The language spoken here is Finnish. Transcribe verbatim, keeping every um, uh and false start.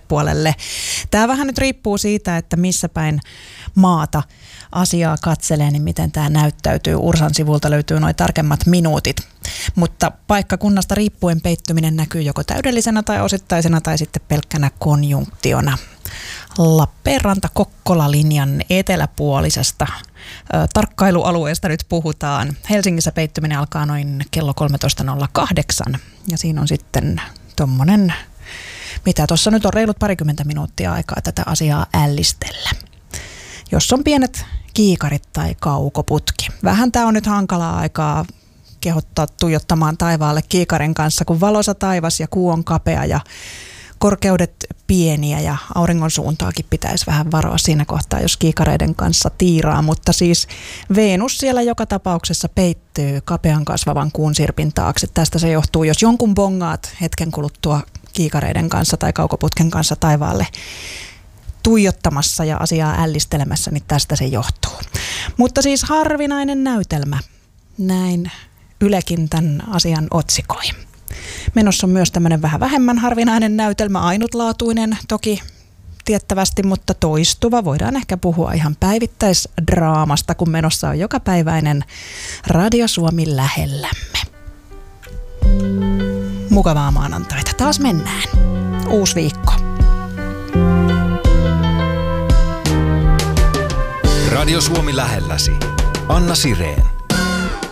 puolelle. Tämä vähän nyt riippuu siitä, että missä päin maata asiaa katselee, niin miten tämä näyttäytyy. Ursan sivulta löytyy noin tarkemmat minuutit. Mutta paikkakunnasta riippuen peittyminen näkyy joko täydellisenä tai osittaisena tai sitten pelkkänä konjunktiona. Lappeenranta-Kokkola-linjan eteläpuolisesta ö, tarkkailualueesta nyt puhutaan. Helsingissä peittyminen alkaa noin kello kolmetoista nolla kahdeksan ja siinä on sitten tommonen, mitä tuossa nyt on reilut parikymmentä minuuttia aikaa tätä asiaa ällistellä. Jos on pienet kiikarit tai kaukoputki. Vähän tää on nyt hankalaa aikaa kehottaa tuijottamaan taivaalle kiikarin kanssa, kun valoisa taivas ja kuu on kapea ja korkeudet pieniä ja auringon suuntaakin pitäisi vähän varoa siinä kohtaa, jos kiikareiden kanssa tiiraa, mutta siis Venus siellä joka tapauksessa peittyy kapean kasvavan kuun sirpin taakse. Tästä se johtuu, jos jonkun bongaat hetken kuluttua kiikareiden kanssa tai kaukoputken kanssa taivaalle tuijottamassa ja asiaa ällistelemässä, niin tästä se johtuu. Mutta siis harvinainen näytelmä, näin Ylekin tämän asian otsikoi. Menossa on myös tämmöinen vähän vähemmän harvinainen näytelmä, ainutlaatuinen toki tiettävästi, mutta toistuva. Voidaan ehkä puhua ihan päivittäisdraamasta, kun menossa on jokapäiväinen Radio Suomi lähellämme. Mukavaa maanantaita. Taas mennään. Uusi viikko. Radio Suomi lähelläsi. Anna Sireen.